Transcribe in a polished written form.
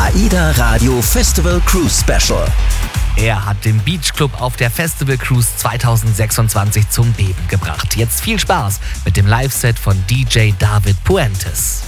AIDA Radio Festival Cruise Special. Er hat den Beach Club auf der Festival Cruise 2026 zum Beben gebracht. Jetzt viel Spaß mit dem Live-Set von DJ David Puentes.